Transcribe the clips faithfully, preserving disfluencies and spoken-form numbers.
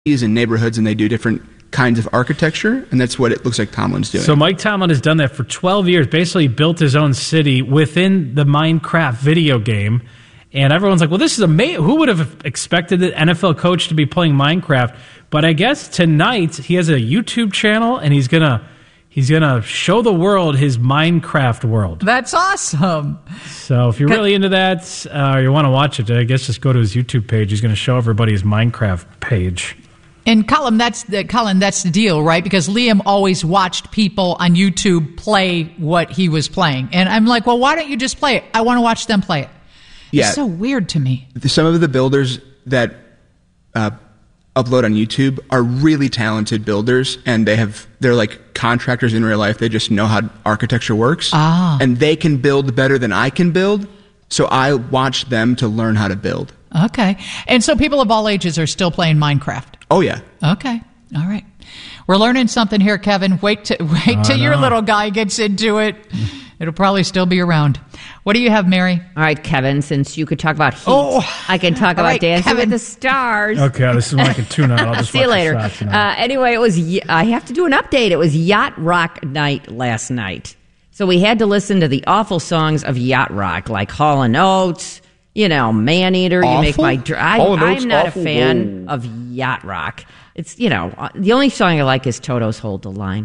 and neighborhoods, and they do different kinds of architecture, and that's what it looks like Tomlin's doing. So Mike Tomlin has done that for twelve years, basically built his own city within the Minecraft video game, and everyone's like, well, this is amazing. Who would have expected the N F L coach to be playing Minecraft? But I guess tonight he has a YouTube channel, and he's going to he's gonna show the world his Minecraft world. That's awesome. So if you're really into that, uh, or you want to watch it, I guess just go to his YouTube page. He's going to show everybody his Minecraft page. And Colin, that's the Colin, that's the deal, right? Because Liam always watched people on YouTube play what he was playing, and I'm like, well, why don't you just play it? I want to watch them play it. Yeah. It's so weird to me. Some of the builders that uh, upload on YouTube are really talented builders, and they have they're like contractors in real life. They just know how architecture works, ah. and they can build better than I can build. So I watch them to learn how to build. Okay, and so people of all ages are still playing Minecraft. Oh yeah. Okay. All right. We're learning something here, Kevin. Wait to, wait oh, till no. your little guy gets into it. It'll probably still be around. What do you have, Mary? All right, Kevin, since you could talk about heat, oh. I can talk about right, Dancing Kevin. with the Stars. Okay, this is when I can tune out. I'll just See you watch later. the shots now. Uh, anyway, it was. I have to do an update. It was Yacht Rock night last night. So we had to listen to the awful songs of Yacht Rock, like Hall and Oates, you know, Maneater. You make my. Dr- I, I'm not awful. a fan Whoa. of Yacht Rock. It's, you know, the only song I like is Toto's Hold the Line.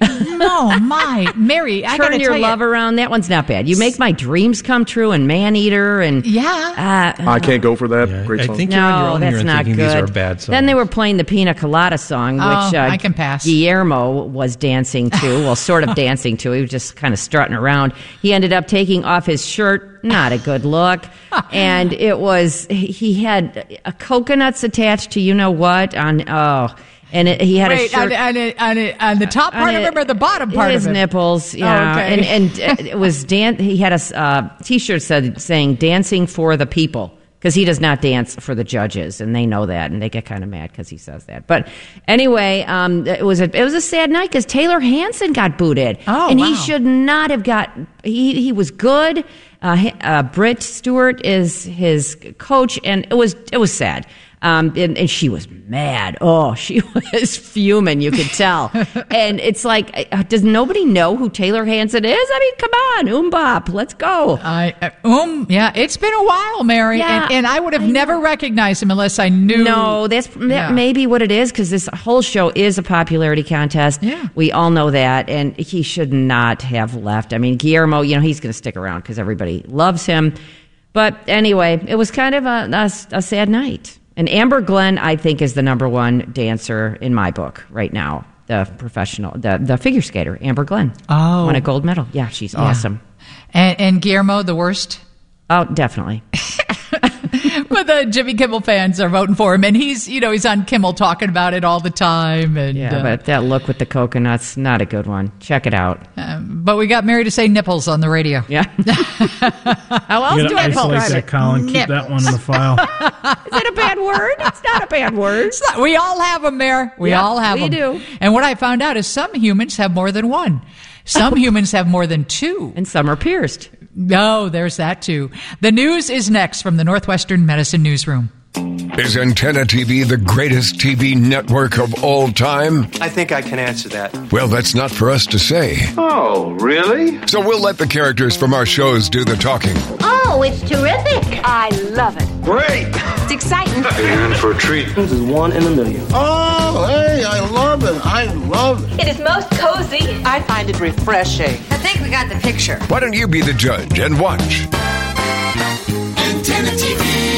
No, my Mary, I Turn Your Love you. Around. That one's not bad. You Make My Dreams Come True and Maneater and yeah. Uh, I can't go for that. Yeah, Great song. I think you're on your no, own that's here and not thinking good. these are bad songs. Then they were playing the Pina Colada song, which oh, uh, I can pass. Guillermo was dancing to. Well, sort of dancing to. He was just kind of strutting around. He ended up taking off his shirt. Not a good look. And it was, he had uh, coconuts attached to you know what on, oh, and it, he had Wait, a shirt. on, on, on, on the top part of him or the bottom part his of him? His nipples, yeah. Oh, okay. And, and it was, dan- he had a uh, T-shirt said, saying, dancing for the people. Because he does not dance for the judges, and they know that, and they get kind of mad because he says that. But anyway, um, it was a it was a sad night because Taylor Hanson got booted, oh, and wow. he should not have got. He he was good. Uh, uh, Britt Stewart is his coach, and it was it was sad. Um, and, and she was mad. Oh, she was fuming. You could tell. And it's like, does nobody know who Taylor Hanson is? I mean, come on, Umbop, let's go. I uh, um yeah, it's been a while, Mary, Yeah, and, and I would have I never know. recognized him unless I knew. No, that's that Yeah. may be what it is because this whole show is a popularity contest. Yeah. We all know that, and he should not have left. I mean, Guillermo, you know, he's going to stick around because everybody loves him. But anyway, it was kind of a, a, a sad night. And Amber Glenn, I think, is the number one dancer in my book right now. The professional, the the figure skater, Amber Glenn. Oh. Won a gold medal. Yeah, she's Yeah. awesome. And, and Guillermo, the worst. Oh, definitely. But the Jimmy Kimmel fans are voting for him, and he's, you know, he's on Kimmel talking about it all the time. And Yeah, uh, but that look with the coconuts, not a good one. Check it out. um, but we got Mary to say nipples on the radio. Yeah. How else You do gotta I isolate describe that, it? Colin. Keep that one in the file. Is it a bad word? It's not a bad word. It's not- we all have them, Mare. We Yep, all have we them. do. And what I found out is some humans have more than one. Some humans have more than two. And some are pierced. No, there's that too. The news is next from the Northwestern Medicine Newsroom. Is Antenna T V the greatest T V network of all time? I think I can answer that. Well, that's not for us to say. Oh, really? So we'll let the characters from our shows do the talking. Oh, it's terrific. I love it. Great! It's exciting. You're in for a treat. This is one in a million. Oh, hey, I love it. I love it. It is most cozy. I find it refreshing. I think we got the picture. Why don't you be the judge and watch? Antenna T V.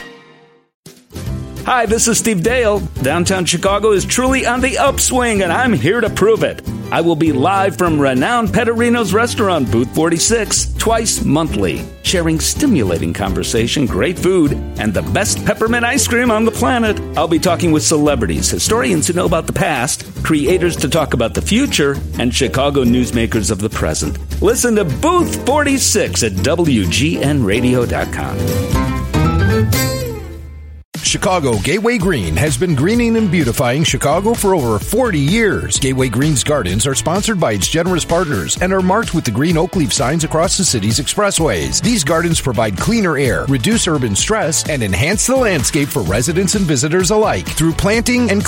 Hi, this is Steve Dale. Downtown Chicago is truly on the upswing, and I'm here to prove it. I will be live from renowned Petterino's restaurant, Booth forty-six, twice monthly, sharing stimulating conversation, great food, and the best peppermint ice cream on the planet. I'll be talking with celebrities, historians who know about the past, creators to talk about the future, and Chicago newsmakers of the present. Listen to Booth forty-six at W G N radio dot com. Chicago Gateway Green has been greening and beautifying Chicago for over forty years. Gateway Green's gardens are sponsored by its generous partners and are marked with the green oak leaf signs across the city's expressways. These gardens provide cleaner air, reduce urban stress, and enhance the landscape for residents and visitors alike through planting and